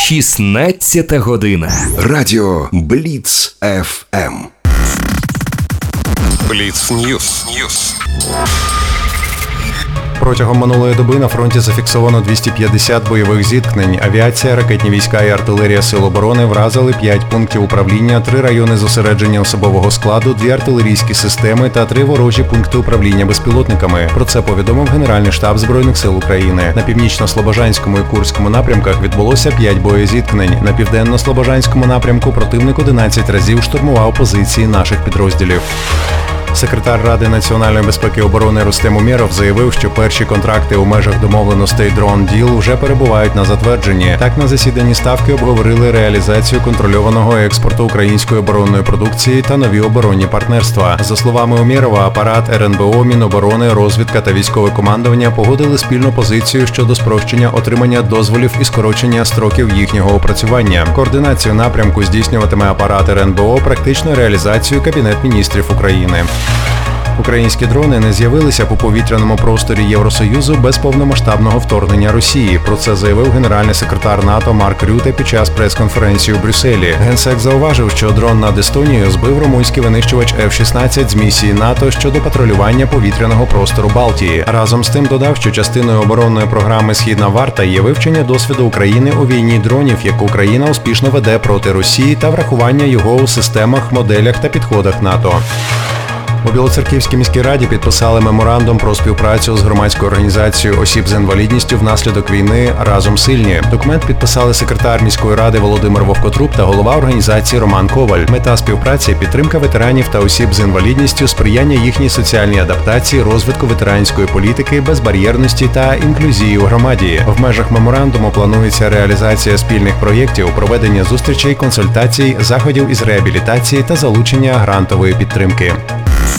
16 година. Радіо Бліц ФМ. Бліц Ньюс. Протягом минулої доби на фронті зафіксовано 250 бойових зіткнень. Авіація, ракетні війська і артилерія Сил оборони вразили 5 пунктів управління, 3 райони зосередження особового складу, 2 артилерійські системи та 3 ворожі пункти управління безпілотниками. Про це повідомив Генеральний штаб Збройних сил України. На північно-слобожанському і Курському напрямках відбулося 5 боєзіткнень. На південно-слобожанському напрямку противник 11 разів штурмував позиції наших підрозділів. Секретар Ради національної безпеки і оборони Рустем Умєров заявив, що перші контракти у межах домовленостей Drone Deal вже перебувають на затвердженні. Так, на засіданні Ставки обговорили реалізацію контрольованого експорту української оборонної продукції та нові оборонні партнерства. За словами Умєрова, апарат РНБО, Міноборони, розвідка та військове командування погодили спільну позицію щодо спрощення отримання дозволів і скорочення строків їхнього опрацювання. Координацію напрямку здійснюватиме апарат РНБО, практичну реалізацію Кабінет міністрів України. Українські дрони не з'явилися по повітряному просторі Євросоюзу без повномасштабного вторгнення Росії. Про це заявив генеральний секретар НАТО Марк Рюте під час прес-конференції у Брюсселі. Генсек зауважив, що дрон над Естонією збив румунський винищувач F-16 з місії НАТО щодо патрулювання повітряного простору Балтії. Разом з тим додав, що частиною оборонної програми «Східна варта» є вивчення досвіду України у війні дронів, яку Україна успішно веде проти Росії, та врахування його у системах, моделях та підходах НАТО. У Білоцерківській міській раді підписали меморандум про співпрацю з громадською організацією осіб з інвалідністю внаслідок війни «Разом сильні». Документ підписали секретар міської ради Володимир Вовкотруб та голова організації Роман Коваль. Мета співпраці – підтримка ветеранів та осіб з інвалідністю, сприяння їхній соціальній адаптації, розвитку ветеранської політики, безбар'єрності та інклюзії у громаді. В межах меморандуму планується реалізація спільних проєктів, проведення зустрічей, консультацій, заходів із реабілітації та залучення грантової підтримки.